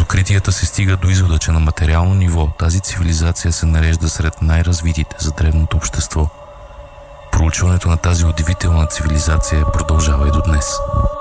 откритията се стига до извода, че на материално ниво тази цивилизация се нарежда сред най-развитите за древното общество. Проучването на тази удивителна цивилизация продължава и до днес.